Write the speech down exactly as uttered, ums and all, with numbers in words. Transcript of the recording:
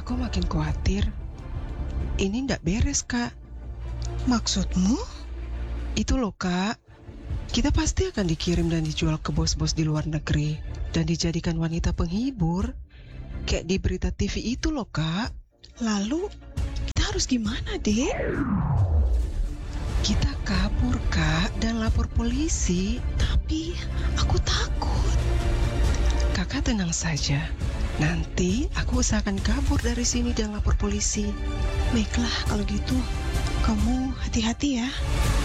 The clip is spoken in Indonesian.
Aku makin khawatir. Ini ndak beres, Kak. Maksudmu? Itu loh, Kak. Kita pasti akan dikirim dan dijual ke bos-bos di luar negeri dan dijadikan wanita penghibur. Kayak di berita T V itu loh, Kak. Lalu, kita harus gimana, Dek? Kita kabur, Kak, dan lapor polisi. Tapi, aku takut. Kakak tenang saja. Nanti aku usahakan kabur dari sini dan lapor polisi. Baiklah, kalau gitu, kamu hati-hati ya.